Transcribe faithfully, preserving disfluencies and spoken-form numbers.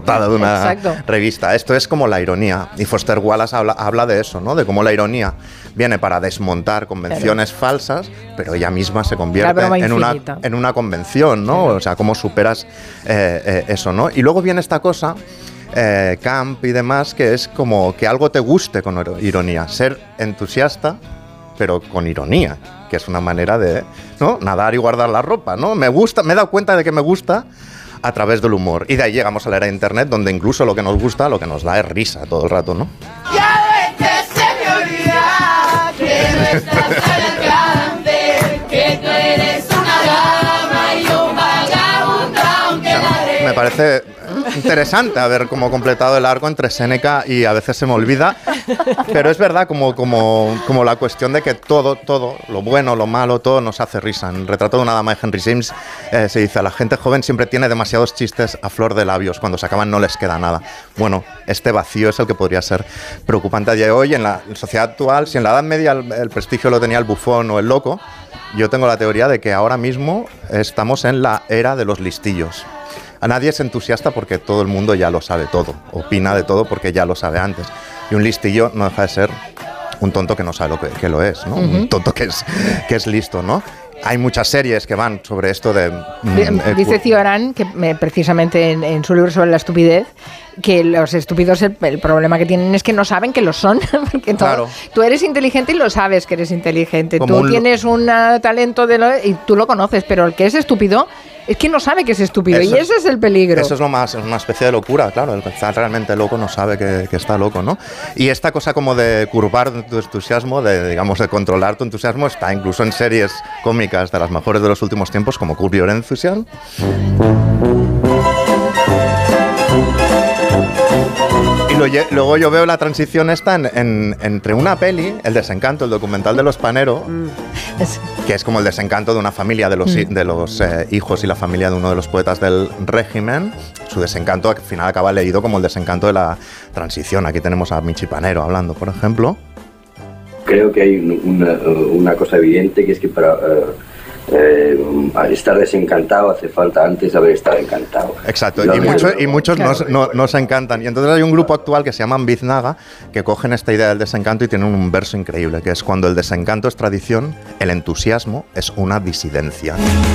portada de una Exacto. revista. Esto es como la ironía. Y Foster Wallace habla, habla de eso, ¿no? De cómo la ironía viene para desmontar convenciones claro. falsas, pero ella misma se convierte en una, en una convención, ¿no? Claro. O sea, cómo superas eh, eh, eso, ¿no? Y luego viene esta cosa, eh, camp y demás, que es como que algo te guste con ironía. Ser entusiasta, pero con ironía, que es una manera de, ¿no? Nadar y guardar la ropa, ¿no? Me gusta, me he dado cuenta de que me gusta a través del humor. Y de ahí llegamos a la era de Internet, donde incluso lo que nos gusta, lo que nos da es risa todo el rato, ¿no? Ya ves que se me olvida que no estás al alcance, que tú eres una dama y un vagabundo, aunque la Me parece interesante haber como completado el arco entre Séneca y a veces se me olvida, pero es verdad como, como, como la cuestión de que todo, todo, lo bueno, lo malo, todo nos hace risa. En el retrato de una dama de Henry James eh, se dice: la gente joven siempre tiene demasiados chistes a flor de labios, cuando se acaban no les queda nada. Bueno, este vacío es el que podría ser preocupante a día de hoy. En la sociedad actual, si en la Edad Media el, el prestigio lo tenía el bufón o el loco, yo tengo la teoría de que ahora mismo estamos en la era de los listillos. A nadie es entusiasta porque todo el mundo ya lo sabe todo, opina de todo porque ya lo sabe antes. Y un listillo no deja de ser un tonto que no sabe lo que, que lo es, ¿no? Uh-huh. Un tonto que es, que es listo, ¿no? Hay muchas series que van sobre esto de... Mm, Dice Cioran, que me, precisamente en, en su libro sobre la estupidez, que los estúpidos el, el problema que tienen es que no saben que lo son. Porque todo, claro. Tú eres inteligente y lo sabes que eres inteligente. Como tú un, tienes un uh, talento de lo, y tú lo conoces, pero el que es estúpido es que no sabe que es estúpido. Eso, y ese es el peligro. Eso es lo más, es una especie de locura, claro. El que está realmente loco no sabe que, que está loco, ¿no? Y esta cosa como de curvar tu entusiasmo, de, digamos, de controlar tu entusiasmo, está incluso en series cómicas de las mejores de los últimos tiempos, como Curb Your Enthusiasm. Y lo, luego yo veo la transición esta en, en, entre una peli, El Desencanto, el documental de los Panero, mm. que es como el desencanto de una familia, de los, mm. de los eh, hijos y la familia de uno de los poetas del régimen. Su desencanto al final acaba leído como el desencanto de la transición. Aquí tenemos a Michi Panero hablando, por ejemplo. Creo que hay una, una cosa evidente, que es que para... Uh, Eh, estar desencantado hace falta antes haber estado encantado. Exacto, y, mucho, y muchos claro. no, no, no se encantan. Y entonces hay un grupo actual que se llama Biznaga, que cogen esta idea del desencanto y tienen un verso increíble, que es: cuando el desencanto es tradición, el entusiasmo es una disidencia.